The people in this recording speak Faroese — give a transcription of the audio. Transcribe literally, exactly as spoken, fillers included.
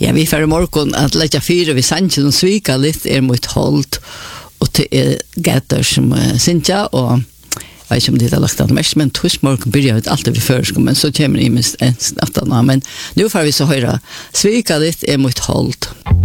Ja, vi får i morgon att lägga fyra vid sanchen och svika lite är mot hållt och till er gator som uh, Sintja och jag vet inte om det har lagt an mest, men torsmorgon börjar vi alltid vid försk, men så kommer det minst en snabbt. Men nu får vi så höra svika lite är mot hållt.